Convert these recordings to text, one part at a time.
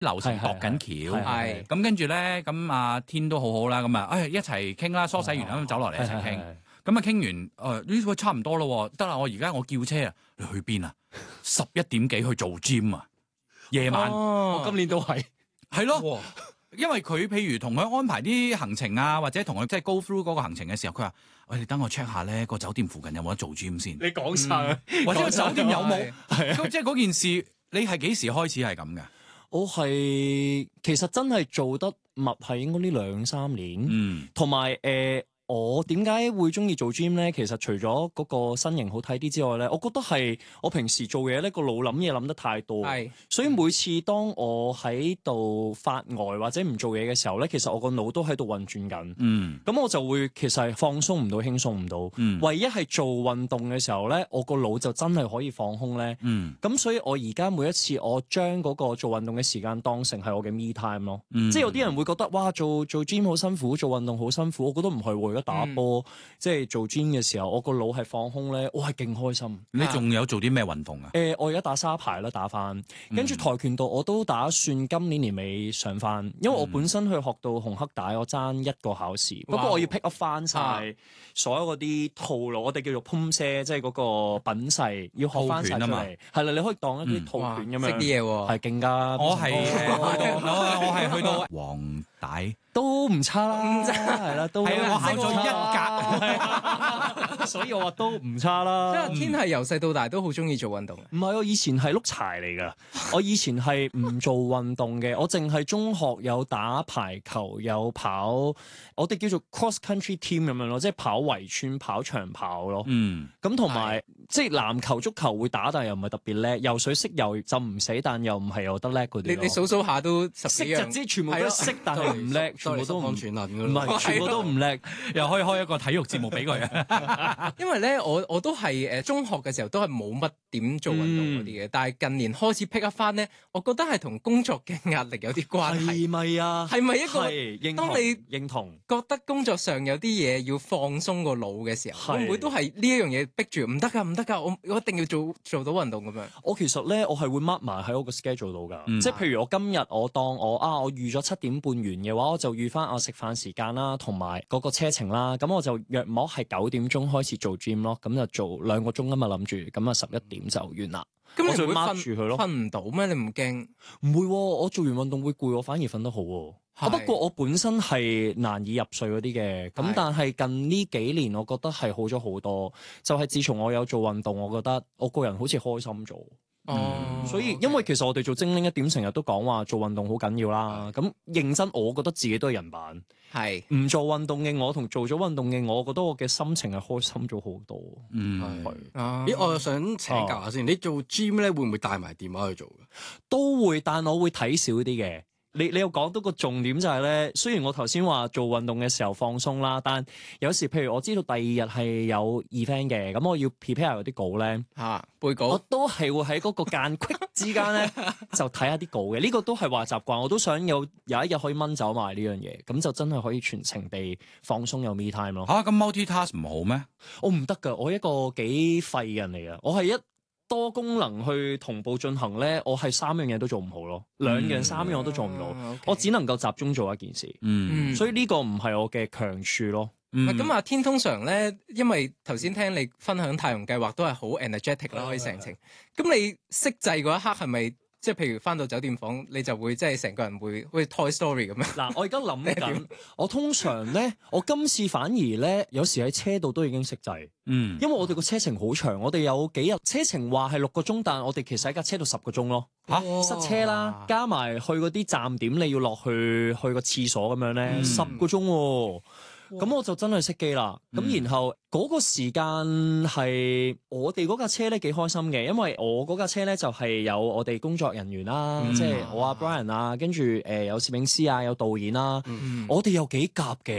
樓層度緊橋， 係咁跟住咧，咁阿天都好好啦，咁啊，一齊傾啦，梳洗完咁走落嚟一齊傾，咁啊傾完，呢個差唔多咯，得啦，我而家我叫車啊，你去邊啊？11點幾去做 gym 啊，夜晚， 我今年都係咯。因為佢譬如同佢安排啲行程啊，或者同佢即係 go through 嗰個行程嘅時候，佢話：喂，你等我 check 下咧，個酒店附近有冇得做 gym 先。 你講晒， 或者個酒店有冇？即係嗰件事，你係幾時開始係咁嘅？ 我係其實真係做得密係應該呢2-3年，同埋我點解會中意做 gym 咧？其實除咗嗰個身形好睇啲之外咧，我覺得係我平時做嘢咧個腦諗嘢諗得太多，所以每次當我喺度發呆或者唔做嘢嘅時候咧，其實我個腦都喺度運轉緊。咁我就會其實係放鬆唔到、輕鬆唔到。唯一係做運動嘅時候咧，我個腦就真係可以放空咧。咁所以我而家每一次我將嗰個做運動嘅時間當成係我嘅 me time 咯。即係有啲人會覺得哇，做 gym 好辛苦，做運動好辛苦。我覺得唔係喎。打波即係做 gym 嘅時候，我個腦係放空咧，我係勁開心。 你仲有做啲咩運動啊？ 我而家打沙排啦，打翻，跟住跆拳道我都打算今年尾上翻，因為我本身去學到紅黑帶，我爭一個考試，不過我要 pick up 翻晒所有嗰啲套路，我哋叫做 pumse， 即係嗰個品勢要學翻晒出嚟。係啦，你可以當一啲套拳咁樣， 識啲嘢喎， 係勁㗎。 我係去到黃帶。 都唔差啦，係啦，都係啊，我考咗1格， 所以我話都唔差啦。 即係天係由細到大都好中意做運動。 唔係，我以前係碌柴嚟㗎，我以前係唔做運動嘅，我淨係中學有打排球，有跑，我哋叫做 cross country team 咁樣咯，即係跑圍村、跑長跑咯。咁同埋即係籃球、足球會打，但係又唔係特別叻。游水識游就唔死，但又唔係游得叻嗰啲。 你數數下都10幾樣， 識就知全部都識，但係唔叻。全部都唔全能㗎，唔係全部都唔叻， 又可以開一個體育節目俾佢啊！ 因為咧，我都係中學嘅時候都係冇乜點做運動嗰啲嘅，但係近年開始 pick up 翻咧，我覺得係同工作嘅壓力有啲關係。 係咪啊？ 係咪一個？當你認同覺得工作上有啲嘢要放鬆個腦嘅時候，會唔會都係呢一樣嘢逼住？唔得㗎，我一定要做到運動咁樣。 我其實咧，我係會 mark 埋喺我個 schedule 度㗎，即係譬如我今日我當我預咗7點半完嘅話，我就預翻我食飯時間啦，同埋嗰個車程啦，咁我就約莫係9點鐘開始做 gym 咯，咁就做2個鐘啊嘛，諗住咁啊11點就完啦。 咁你就 mark 住佢咯， 瞓唔到咩？你唔驚？ 唔會，我做完運動會攰，我反而瞓得好。不過我本身係難以入睡嗰啲嘅，咁但係近呢幾年我覺得係好咗好多，就係自從我有做運動，我覺得我個人好似開心咗。所以因為其實我哋做精靈一點成日都講話做運動好緊要啦，咁認真我覺得自己都係人版，係唔做運動嘅我同做咗運動嘅我覺得我嘅心情係開心咗好多。 咦，我又想請教下先，你做 gym 咧會唔會帶埋電話去做嘅？ 都會，但我會睇少啲嘅。你有講到個重點就係咧，雖然我頭先話做運動嘅時候放鬆啦，但有時譬如我知道第2日係有 event 嘅，咁我要 prepare 嗰啲稿咧， 背稿， 我都係會喺嗰個間隙之間咧就睇下啲稿嘅。呢個都係話習慣，我都想有一日可以掹走埋呢樣嘢，咁就真係可以全程地放鬆有 me time 咯。 咁 multitask 唔好咩？ 我唔得㗎，我一個幾廢嘅人嚟㗎，我係多功能去同步進行咧，我係3樣嘢都做唔好咯，2樣3樣我都做唔到，我只能夠集中做一件事。所以呢個唔係我嘅強處咯。 咁阿天通常咧，因為頭先聽你分享太陽計劃都係好 energetic 啦，可以成程。咁你熄掣嗰一刻係咪即係譬如返到酒店房，你就會即係成個人會好似 Toy Story 咁樣？ 嗱，我而家諗緊，我通常咧，我今次反而咧，有時喺車度都已經熄掣。因為我哋個車程好長，我哋有幾日車程話係6個鐘，但係我哋其實喺架車度10個鐘咯。塞車啦，加埋去嗰啲站點，你要落去個廁所咁樣咧，10個鐘喎。咁我就真係熄機啦。咁然後嗰個時間係我哋嗰架車咧幾開心嘅，因為我嗰架車咧就係有我哋工作人員啦，即係我Brian 啊，跟住有攝影師啊，有導演啦，我哋有幾夾嘅。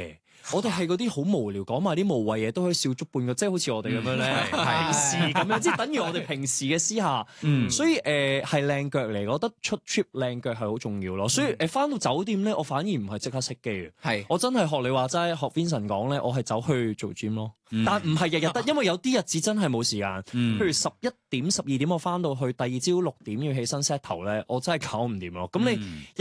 我哋係嗰啲好無聊講埋啲無謂嘢都可以笑足半個，即係好似我哋咁樣咧，平時咁樣，即係等於我哋平時嘅私下。所以係靚腳嚟，我覺得出 trip 靚腳係好重要咯。所以翻到酒店咧，我反而唔係即刻熄機嘅。係，我真係學你話齋，學 Vincent 講咧，我係走去做 gym 咯。但唔係日日得，因為有啲日子真係冇時間。譬如11點、12點我翻到去，第二朝6點要起身 set 頭咧，我真係搞唔掂咯。咁你